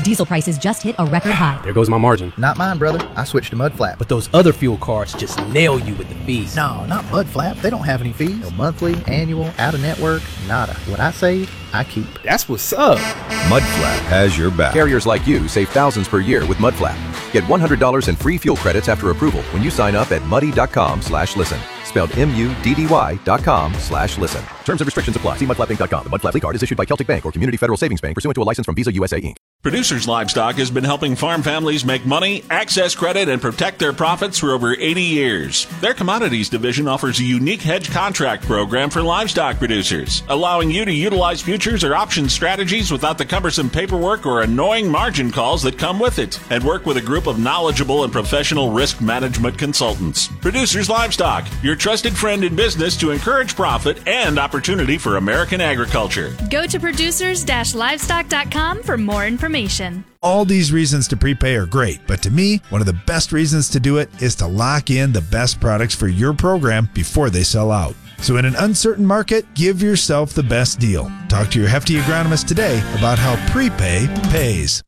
Diesel prices just hit a record high. There goes my margin. Not mine, brother. I switched to Mudflap. But those other fuel cards just nail you with the fees. No, not Mudflap. They don't have any fees. No monthly, annual, out-of-network, nada. What I save, I keep. That's what's up. Mudflap has your back. Carriers like you save thousands per year with Mudflap. Get $100 in free fuel credits after approval when you sign up at muddy.com/listen. Spelled MUDDY.com/listen. Terms and restrictions apply. See mudflappinc.com. The Mudflap card is issued by Celtic Bank or Community Federal Savings Bank pursuant to a license from Visa USA Inc. Producers Livestock has been helping farm families make money, access credit, and protect their profits for over 80 years. Their commodities division offers a unique hedge contract program for livestock producers, allowing you to utilize futures or option strategies without the cumbersome paperwork or annoying margin calls that come with it, and work with a group of knowledgeable and professional risk management consultants. Producers Livestock, your trusted friend in business to encourage profit and opportunity for American agriculture. Go to producers-livestock.com for more information. All these reasons to prepay are great, but to me, one of the best reasons to do it is to lock in the best products for your program before they sell out. So in an uncertain market, give yourself the best deal. Talk to your Hefty agronomist today about how prepay pays.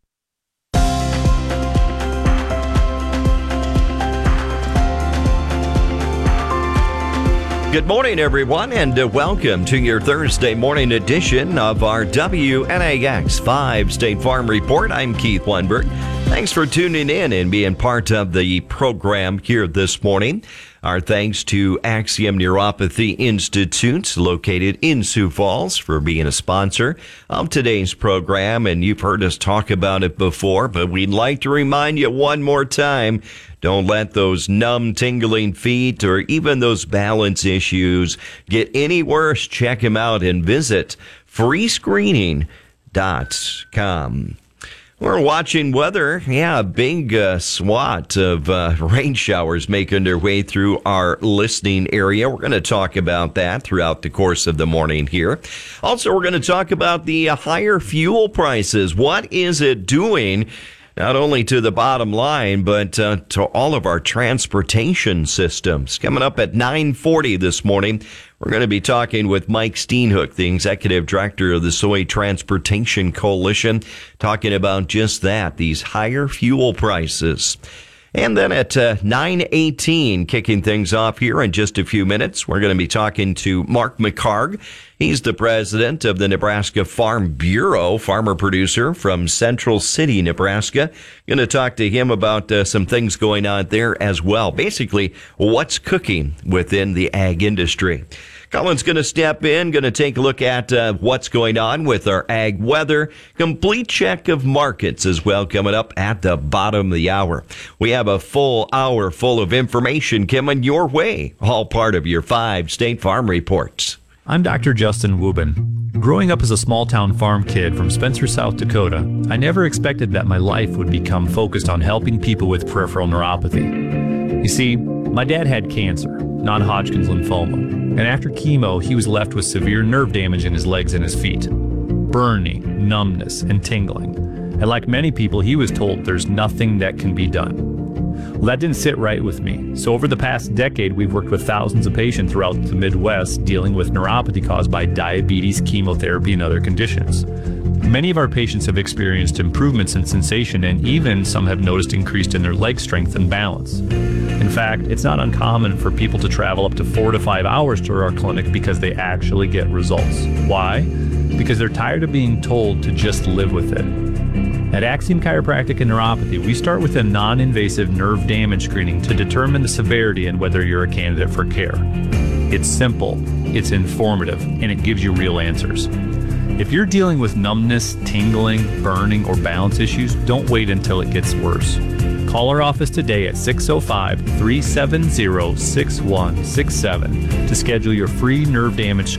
Good morning, everyone, and welcome to your Thursday morning edition of our WNAX 5 State Farm Report. I'm Keith Weinberg. Thanks for tuning in and being part of the program here this morning. Our thanks to Axiom Neuropathy Institute, located in Sioux Falls, for being a sponsor of today's program. And you've heard us talk about it before, but we'd like to remind you one more time, don't let those numb, tingling feet or even those balance issues get any worse. Check them out and visit freescreening.com. We're watching weather. Yeah, a big swat of rain showers making their way through our listening area. We're going to talk about that throughout the course of the morning here. Also, we're going to talk about the higher fuel prices. What is it doing not only to the bottom line, but to all of our transportation systems? Coming up at 9:40 this morning, we're going to be talking with Mike Steenhoek, the executive director of the Soy Transportation Coalition, talking about just that, these higher fuel prices. And then at 9:18, kicking things off here in just a few minutes, we're going to be talking to Mark McHargue. He's the president of the Nebraska Farm Bureau, farmer producer from Central City, Nebraska. Going to talk to him about some things going on there as well. Basically, what's cooking within the ag industry. Colin's going to step in, going to take a look at what's going on with our ag weather. Complete check of markets as well coming up at the bottom of the hour. We have a full hour full of information coming your way, all part of your 5 State Farm Reports. I'm Dr. Justin Wubin. Growing up as a small-town farm kid from Spencer, South Dakota, I never expected that my life would become focused on helping people with peripheral neuropathy. You see, my dad had cancer, non-Hodgkin's lymphoma, and after chemo, he was left with severe nerve damage in his legs and his feet, burning, numbness, and tingling. And like many people, he was told there's nothing that can be done. Well, that didn't sit right with me. So over the past decade, we've worked with thousands of patients throughout the Midwest dealing with neuropathy caused by diabetes, chemotherapy, and other conditions. Many of our patients have experienced improvements in sensation, and even some have noticed increased in their leg strength and balance. In fact, it's not uncommon for people to travel up to 4 to 5 hours to our clinic because they actually get results. Why? Because they're tired of being told to just live with it. At Axiom Chiropractic and Neuropathy, we start with a non-invasive nerve damage screening to determine the severity and whether you're a candidate for care. It's simple, it's informative, and it gives you real answers. If you're dealing with numbness, tingling, burning, or balance issues, don't wait until it gets worse. Call our office today at 605-370-6167 to schedule your free nerve damage